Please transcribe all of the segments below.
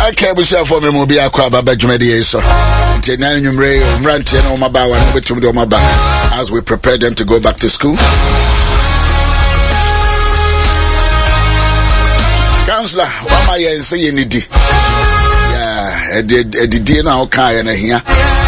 Okay, we shall for me will be a crab about Jumedi. So, as we prepare them to go back to school. Counselor, what am I saying? Yeah, the now can here.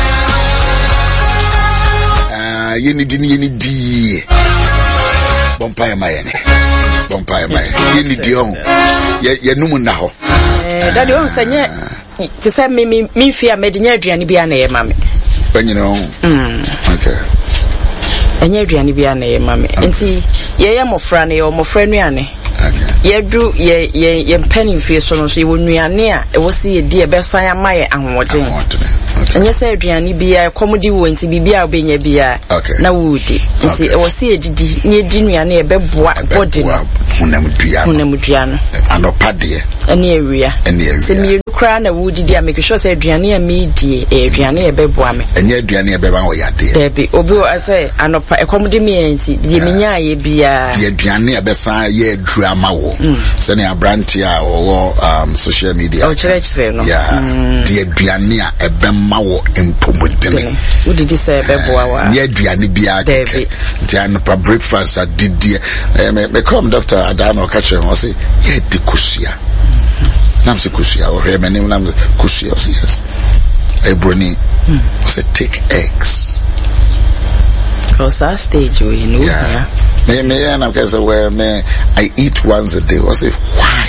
You need Bompire Mayane. You need your own. Yeah, no one now. That you say, to send me fear Medinadrian Biana, mammy. When you know, okay. And Yadrian Biana, mammy. And see, ye am of Franny or more friendly. Ye drew ye penny face on so you would near. It was the dear best I am my and watching. And yes, Adrian, be a comedy won't be beer being a beer. Okay. Now would it? See, I was here near Jimmy near body. Unamudrian. And no paddy. An area. Send me a crown a woody dear, make sure Adrian and me, dear Adrian, a bebwam. And yet, Adrian, a bebwam, dear. Debbie, Obo, I say, and a comedy me, the Minia be a Adrian, a bessa, ye drama, sending a brantia or social media. Oh, church, yeah, the Adriania, a bemawo in Pumudini. What did you say, Beboa? Ye Adriani be a David. The breakfast I did, dear. Me come, Doctor Adano catcher, and say, ye de Kusia. Namse Kusia, or her name, Kusia, yes. A brony was a take eggs. Because that stage, we know. Yeah. Me and I guess where I eat once a day. I say, why?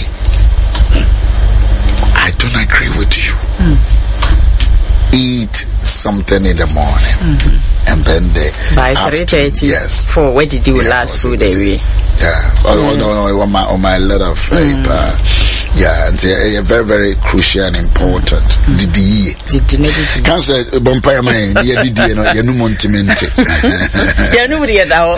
I don't agree with you. Eat something in the morning, and then by 3:30. Yes. For where did you last food area? Yeah. On my letter of yeah, and very, very crucial and important. Did Council Bompire man, did you no montimente? Yeah, nobody at all.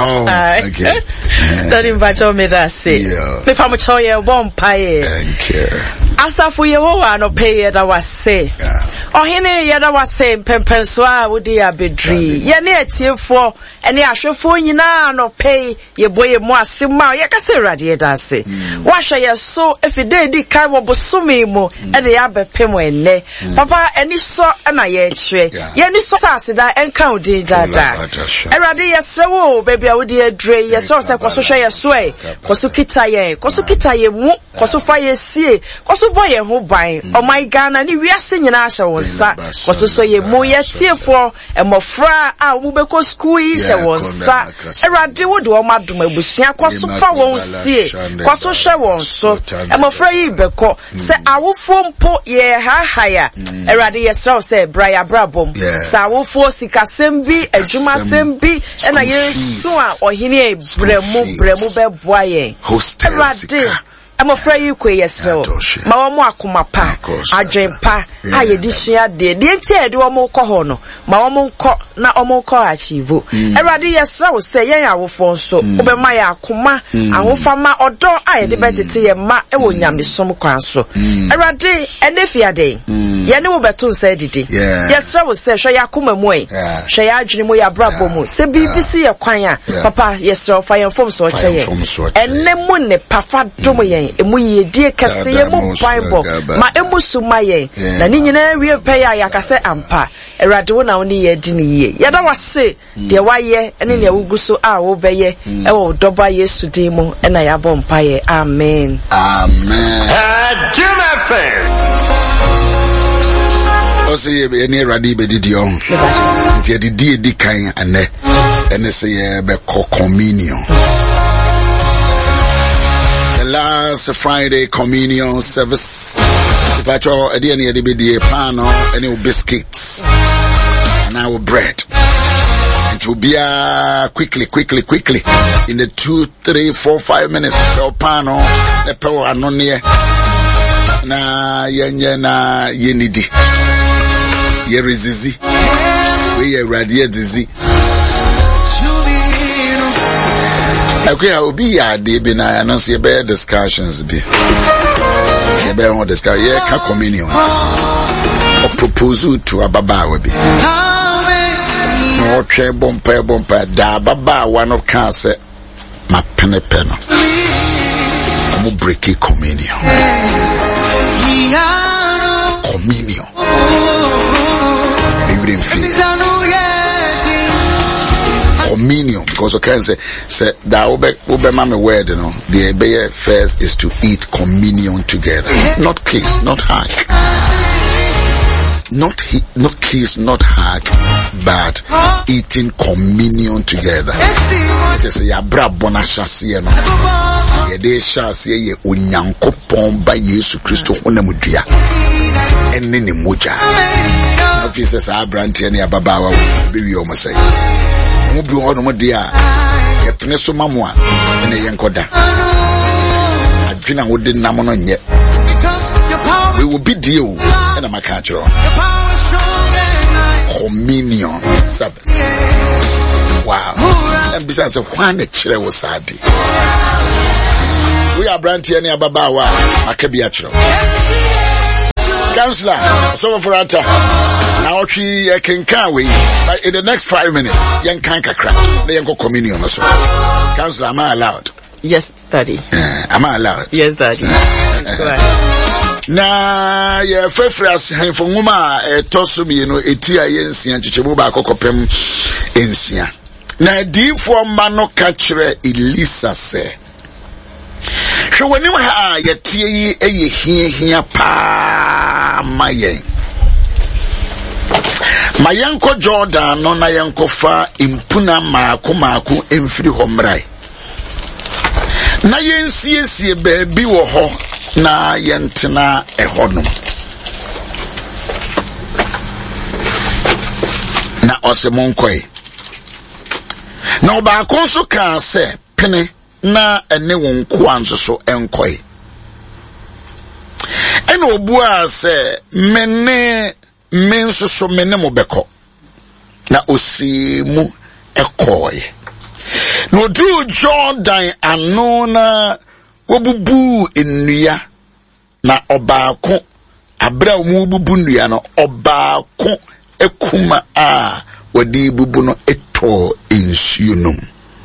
Okay. Don't invite me to say. If I'm a choya Bompire. Thank you. As if we were no pay that was say. Oh, here, yeah, that was saying Pempenswa would be dream. Yeah, near tier for any actual for you now, no pay your boy more simmer. Yeah, can say radiator say. Wash your so if you did carry Bosumi mo and the Abbe Pemo and ne. Papa, any so and I yet share. Yeah, this so that and count did that. Eradia so, baby, I would dear Dre, yes, so I share sway. Kosukitaye, Kosufaya see, Kosuboy who buy. Oh my God, and we are singing Asha was sa. Kosuso ye mo ye tear for and more fra, I will be squeeze was sa. Eradi would do my Busia, Kosufa won't see, Kosusha won't so. I'm afraid beko say I will form po ye ha higher. Eradi yes say Brian Brabom. Sa will force Kasembi, a Juma Sembi, and I use so or hine bremu beboye. Eradi I'm afraid you quay so. Mama Kumapa, I dream pa, I edition de, the entire do a more cohono, Mamma na omoko achieve. Eradi yes say ya will phone so, Obemaya Kuma, and Wofama or door I debated to ye ma ewonyami some council. Eradi and if ya day, Yanu Beton said it. Yes, I will say, Shaya Kuma Moy, Shaya Jimoya Brabo, say BBC a choir, Papa, yes, so fire from so and Nemune Pafa Domoye. We dear Cassia Bible, my emusumaye, the Nina real pay Yakase Ampa, a radona only a dinny. Yada was say, dear why and in your Uguso obey, oh, Doba yes to demo, and I have on pie. Amen. Amen. Jim Affair. Also, any radibe did you own? The dear Dicking and say, Beco communion. Last Friday communion service. The patrol at the end of the panel, any biscuits and our bread. It will be quickly in the 2, 3, 4, 5 minutes. The panel, the power anonia na yenya yenidi. Yerizizi. We are radiated. Okay, I will be at the Bina and see bear discussions be. A bear on discuss, yeah, communion or proposal to a baba will be. No chair bumper, da baba, one of cancer, my penny. I'm breaking communion. communion. Even feel communion, because I can say that ube mama word, you know, the first is to eat communion together, not kiss, not hug, not kiss, not hug, but eating communion together. It is a brabona shasieno. Yede shasiye ye unyankopon ba Yesu Kristo onamudia. Enne ne moja. Officers abrantie ne ababawa bewi o mosai. Mu bi ho no dia. Ye pene so mamoa ene ye nkoda. Adwina wo de nam no nye. We will be deal and I'm a catcher. Communion service. Wow. And besides, one a chair was sad. We are brandy and Ababawa, Akabiacho. Counselor, so for Ata. Now she can carry, but in the next 5 minutes, young canker crack, the young communion or so. Counselor, am I allowed? Yes, Daddy. Am I allowed? Yes, Daddy. Na ye fefras henfo nguma tosumi you know etia yensia chichebo ba kokopem ensia na difo mano ka kire Elisa se hwe woni ha yetie yi eye hia pa mayen ko Jordan no na yenko fa impuna maako emfiri ho mrai na yensiesie baabi wo ho na yentena ehodum na osemonkoi na oba konso ka se pene na ene wonko anso so enkoi ene obua se menso so mene mobeko na osimu ekoye no do Jordan anona wobubu ennua na obaako abra mu bubu nnua no obaako ekuma a wadi bubu no eto ensuonum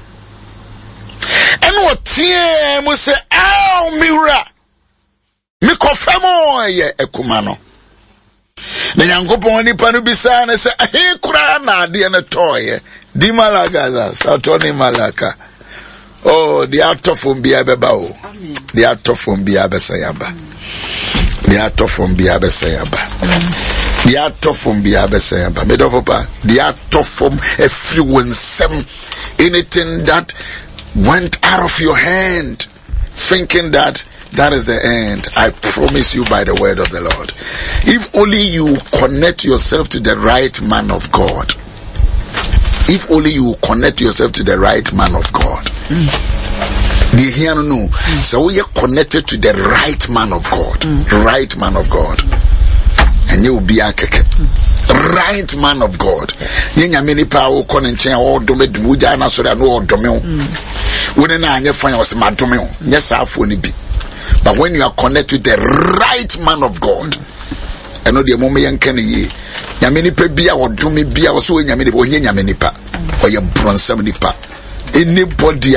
eno tie mu se aw miwra mikofemo ye ekuma no na yankopon nipa no bisa na se ahe kura na ade na toye di malaga satoni malaka. Oh, the act of Biabao. The act of Biabasayaba. The act of Biabasayaba. The act of Biabasayaba. Medopopa. The act of affluence. Anything that went out of your hand, thinking that is the end. I promise you by the word of the Lord. If only you connect yourself to the right man of God. If only you connect yourself to the right man of God. The here no. So we are connected to the right man of God. Right man of God. And you will be a keke. Right man of God. Yenya many power connecting all domain mujana so that no domain. When I find was my domain. Yes, I fully be. But when you are connected to the right man of God, I know the moment you can ye. Yamini pe bia or do me bia or so yamini or yaminipa or your bronsam nipa. Anybody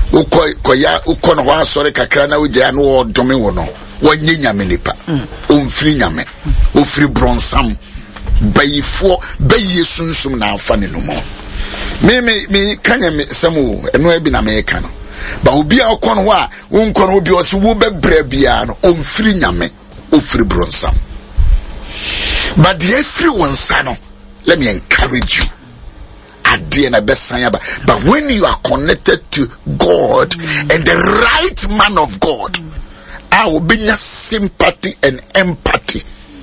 ukon sorry kakrana ujano or domingo one yaminipa free yame free bronsam bay for bay sunsum na funny no more. Me kanya me samu and no be na Americano. But ubia okon wa unkon obi osi wo be brebiano free yame free bronsam. But the everyone sano, let me encourage you. But when you are connected to God and the right man of God, I will be your sympathy and empathy.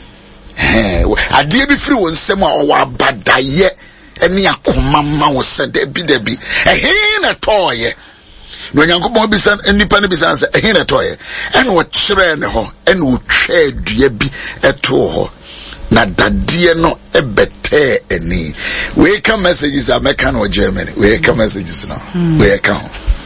I dear be free when someone or badaye and ya kumama was sent debi a hen a toy. When you go bisan independent bisan a hen a toy and what children and would trade yebi a toho. Na dadie no ebete eni. We can messages American or Germany. We can messages now. We can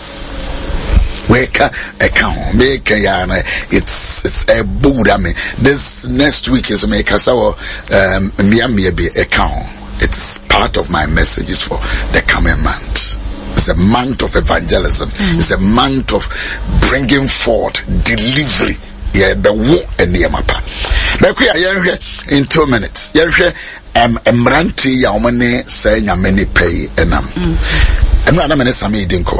account. Make yana. It's a Buddha me. This next week is make us our Miami account. It's part of my messages for the coming month. It's a month of evangelism. It's a month of bringing forth delivery. Yeah, the war and the mapa. Bekuya yenhwe in 2 minutes. Yenhwe emranti ya omane say nyameni pay enam. And I'm going to say,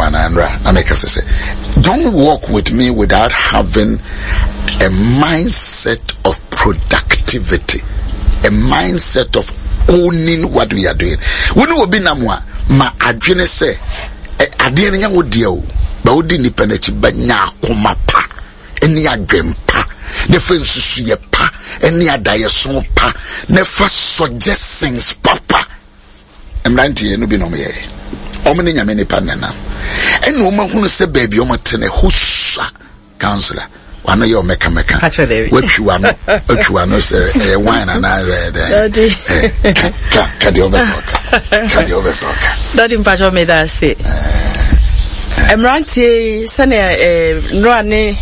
don't walk with me without having a mindset of productivity, a mindset of owning what we are doing. When we be namwa, ma adwene say, adene nya wodia ba wodi ni penechi ba nya komapa, eni adwempa, ne fa nsusu ye pa, eni adaye so pa, ne fa suggestions papa. Emranti ye no bi no me ye. Omni nyameni panana. And woman who say baby omatene husha counselor. One of your meka. What you are no say wine and I Kadi oversoka. That in Pacho made us say. Emranti sene Nrane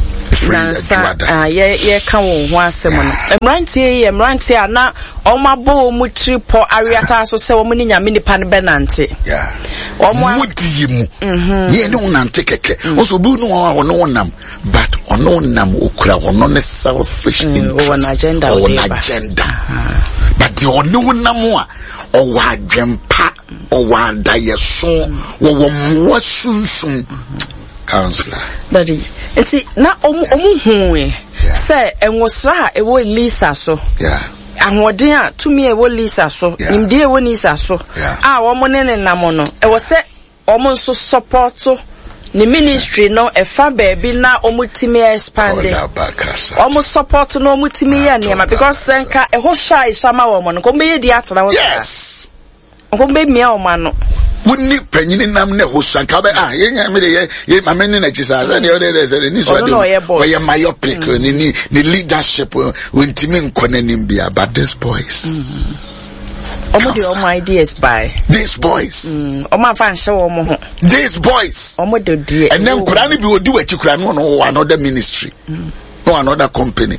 ye kan wo asem no emrantie ana omabo mu tripo ariata so se wo mu nyame nipa ne benante mudi mu ye ne unante keke also bu no ono nam but ono nam okura ono ne selfish interest on agenda but the ono nam a o wa dwempa o wa dayeso wo mwasunsun counselor daddy enti na omuhu say enwosra e wo Lisa so ahoden a tumi e wo Lisa so nimde e wo Lisa so wo mo ne nam no e wo se omo so support ni ministry no e fa baby na omutimi expand omo support no omutimi ya niam because senka e ho shy sama wo mo no ko be di atara wo yes ko be mia o ma no wuni panyini nam ne hosanka be yenya me de ye mameni na chisa na de other say ni so do we myopic ni leadership wintimi nkonanim bia but these boys omo de omo ideas by these boys omo afa nse wo mo ho these boys omo de die and then kura ni bi odi wachi kura no another ministry no another company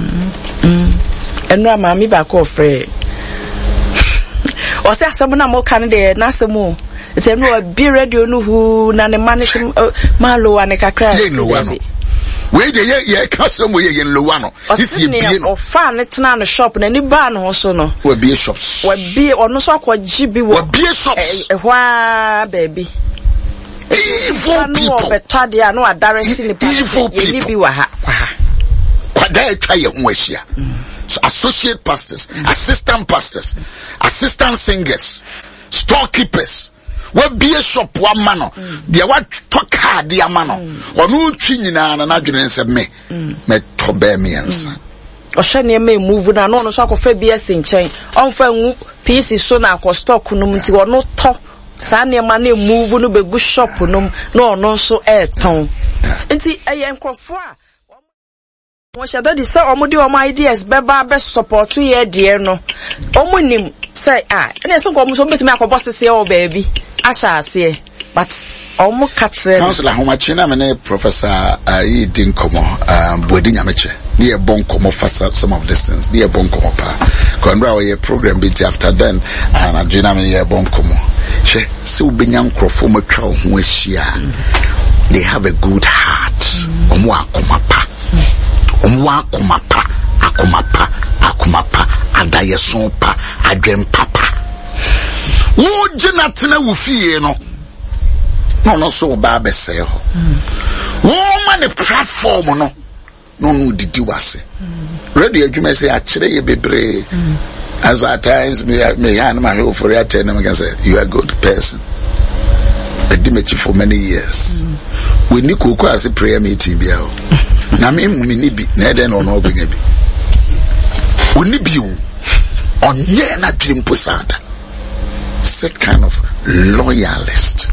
enra mami ba ko frɛ o se asem na mo kan de na asem se no bi radio no hu na ne manage malo ane kakra ye no wano we de ye kasem ye lo wano this ye bi no o fa ne tena no shop na ni ba no so no we bi shops we bi ono so akwaji bi we bi shops ehwa baby evil people betade a no adaresi ni pa ye bi wa ha kwada etwa ye ho ahia so associate pastors assistant pastors assistant singers storekeepers we be a shop one man the what talk hard the amano onu twi nyina na adwene nse me to be me ansa o hwe ne me move na no so akofa bi asinchen on fa nwu PC so na akọ stock no mti ono to sa ne ma na move no be gu shop no na ono so ton nti eye nkrofo a won shada di say omo de omo ideas beba be support ye de no omo nim say ene so ko mo so betimi akobosese o baby asha ase but omo katre counselor Homachina me professor yi din komo bodi nyameche ni e bon komo for some of these things ni e bon komo pa konra we program bit after then and agina me ye bon komo she se ubenya nkrofo mo twa ho ahia they have a good heart omo akoma pa omwa akomapa adayeso pa adwem papa wo gina tena wo fie no so ba bese ho wo ma ne platform no didi wase radio adwuma say akire ye bebre as at times me yan ma ho for ya tell them can say you are a good person edimechi for many years we ni koko as a prayer meeting bia na me ni bi na eden no obenga bi oni bi onye na dream posada set kind of loyalist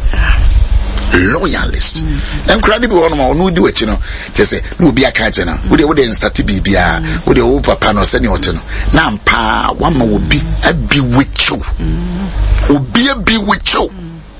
and crowd be one no do it just say no be aka je na we dey start bibia we dey wo papa no se ne ote no na mpa wa ma obi abi with you obi abi with you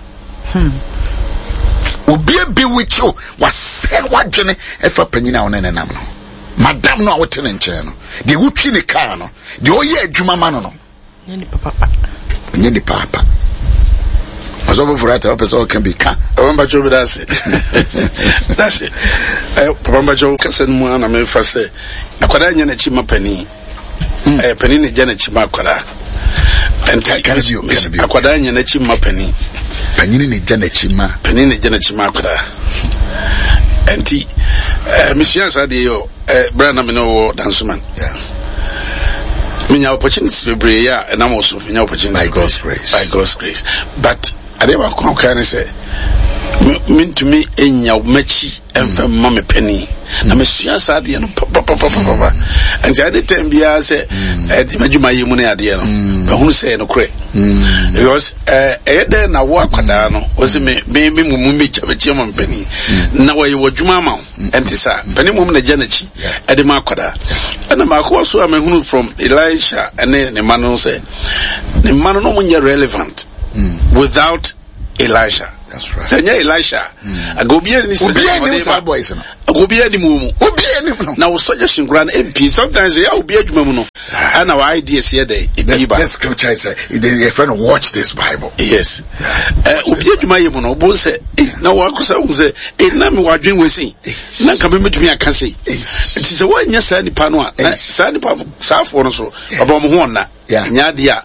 obi be with you was say wadwene efa panyina wona nenam no madam no awote ne nche no de wutwi ne car no de oye adwuma ma no nyeni papa ozo so for that person can be can. Papa Joe, that's it. That's it. Papa Joe Cassan Moana may first say, Aquadania Chima Penny. Penny Janet Chima Quada. And can you Aquadania Chima Penny? Penny Janet Chima, Penny Janet Chima Quada. And T. Monsieur Sadio, Branamino Danceman. Yeah. Minya opportunities to be here, and I'm also in opportunity by God's grace. By God's grace. But I never can say, mean to me in your mechi and Mamma Penny. Na Monsieur Sadi and Papa. And the other time, I say, imagine my money at the end. Who say no cray? Because then I walk on was a baby Mummy Chaman Penny. Now you were Jumama and Tissa, Penny Woman Janichi at the Makoda. And the Marco so I'm a from Elisha and then the man say, the man no one relevant without Elisha. That's right. Say Elisha. I go be any boys. I go be any move. Now suggestion grant MP. Sometimes I will be a jumuno. And our ideas here day. That's scripture say a friend watch this Bible. Yes. Ubi my mono boss say now I could say it name what dream we see. Nan come to me I can say. It is a one yes any panwa. Sandy South or so about Mona. Yeah. Nyadia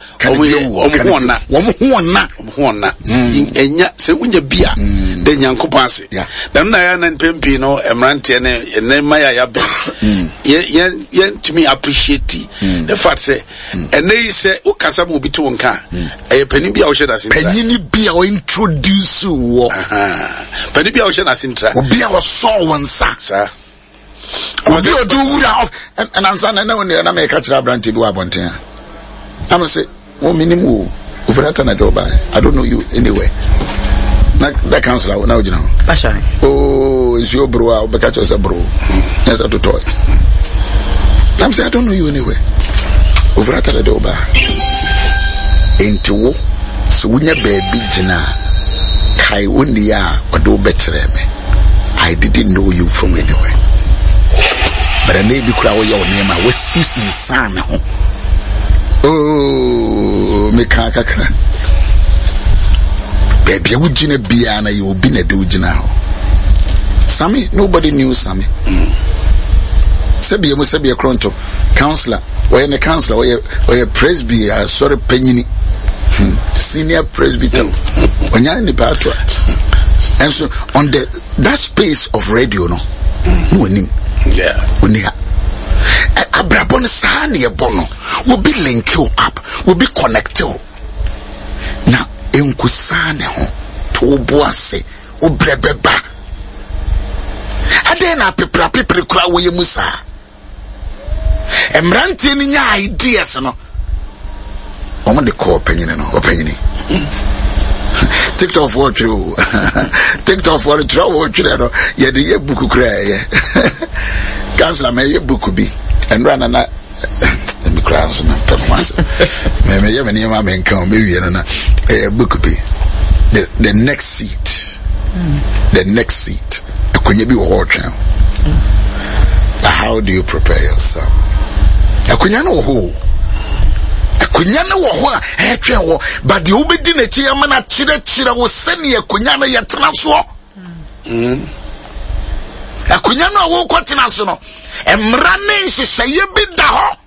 Omwana enya se unye bia de nyankopase dan na ya nan pempi no emrante ne maya ya be ye to me appreciate the fact say ene say ukasa mo bi to nka e pani bia wo hweda sintra pani bia wo introduce wo pani bia wo hweda sintra obi a wo so wonsa sa obi o do wura of and answer na when na me ka kira brante bi wa bonten I'm say, oh, minimum, I don't know you anyway. That counselor, now you know. Oh, it's your bro, I'll be catch us a bro. Yes, I do toy. I'm saying, I don't know you anyway. Over at the door, into so when your baby Jana, Kai Undia, or do better me. I didn't know you from anywhere. But I may be crowd your name, I was using son. Oh, me kakakra. Baby, would you be an you will be a dude now? Sammy, nobody knew Sammy. Sebi, must be a cronto counselor, or a counselor, or a presby, sorry, penny, senior presbyter, when you're in the battle. And so, on that space of radio, no, winning, yeah, winning. Abrabon Sani Bono will be link you up, will be connect you. Now, Enkusane to Boise, or Brebeba. Adena people cry with Musa. And ranting in your ideas, no. I'm on the core opinion, opinion. Take off what you take off what you throw, yeah, the year book cry. Councillor, may your book be. And run and let me cry some maybe you have any man come maybe and a book be the next seat. The next seat. When you be watching, how do you prepare yourself? But the obedient chairman at Chira was sending a Kunyana yet transfer. A Kunyana walk what in us, no. And running, she say, you be the ho.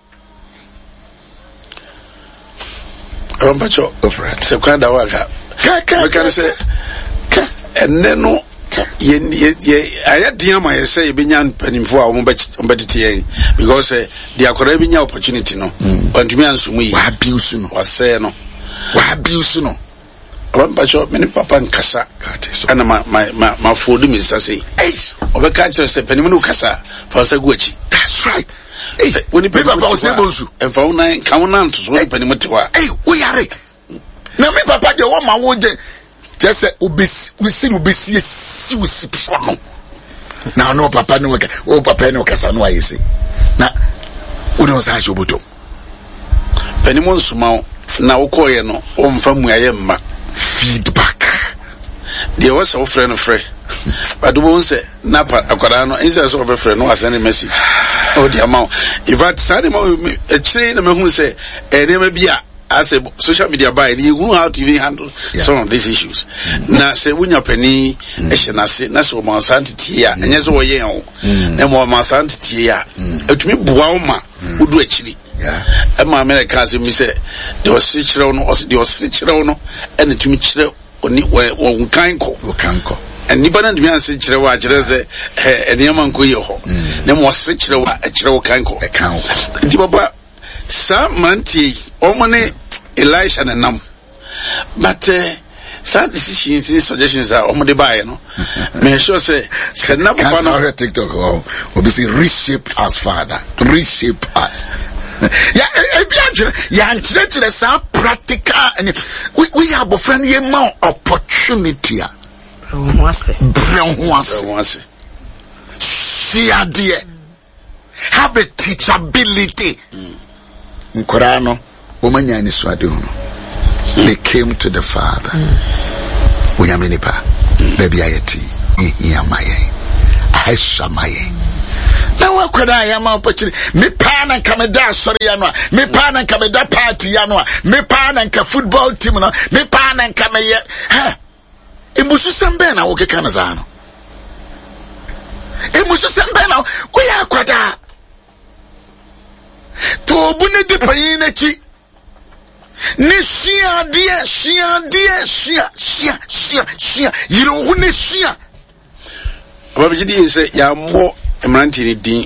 Rampacho, so kind of work. I can say, and then no, I had dear my say, Binyan penny for our competitive because they are correcting your opportunity, no. But to me, and me, what abuse, no, was say, no, what abuse, no. Rampacho, many papa and Cassa, and my food is to say, Ace, over catch us a penny Cassa for Saguchi. That's right. Hey, when the paper was able to, and for 9 count to sweep any material. Hey, we are it. Now, me papa, the woman would just say, we see now, no papa, no, oh, papa, no Casanova, you see. Now, who knows how you would do? Pennymon's small, now, Koyano, from where I am. Feedback. There was a friend of Frey. But the one say, Napa, Aquadano, is as of a friend, no, as any message. Oh, the amount. If I said him, a chain of who say, and never be a as a social media buy, you know how to even handle some of these issues. Now, say, when you're penny, that's what my sanity here, and yes, what you know, and what my sanity here, it me Buama would do actually. And my Americans, me say, there was switch on, there was switch on, and it to me, on Kanko. And Nibanan Mian Chirawa, Jereze, and Yaman Kuyo, then was switch a Chiro Kanko account. Dibaba, some Manti, Omane, Elisha and Nam. But, sad decisions, suggestions are Omade Bay, no? May I sure say, can never find TikTok or be reshape us, Father, reshape us. Yeah, practical, and we have a friendly more opportunity. See idea. Have a teachability. Nkorano, Omanyani Swaduno. They came to the Father. Uyaminipa, baby ayeti, Yamaye, Aishamaye. Now what could I am opportunity? Me pan and kameda sorry anwa, me pan and kameda party anwa, me pan and ka football team no, me pan and kameye. Ha. Imusu sembe na woke kanazano. Imusu sembe na we akwada. To obune de payine chi. Ni shia dia. You know who ni shia. Ababijidi say ya mo Emerantini din